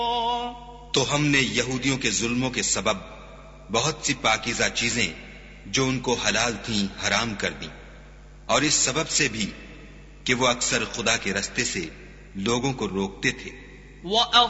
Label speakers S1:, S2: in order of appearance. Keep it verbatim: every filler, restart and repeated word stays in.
S1: तो हमने यहूदियों के जुल्मों के सबब बहुत सी पाकीज़ा चीजें जो उनको हलाल थीं हराम कर दी, और इस सबब से भी कि वो अक्सर खुदा के रस्ते से लोगों को रोकते थे।